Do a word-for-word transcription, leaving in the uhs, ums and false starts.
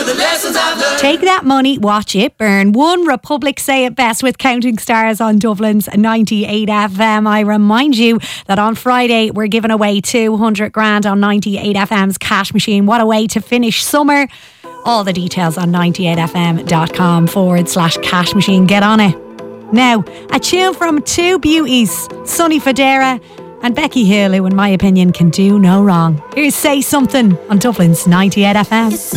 the lessons I've learned. Take that money, watch it burn. One Republic say it best with Counting Stars on Dublin's ninety-eight F M. I remind you that on Friday we're giving away two hundred grand on ninety-eight F M's cash machine. What a way to finish summer. All the details on ninety-eight-fm.com forward slash cash machine. Get on it. Now, a tune from two beauties, Sonny Fodera and Becky Hill, who in my opinion can do no wrong. Here's Say Something on Dublin's ninety-eight F M.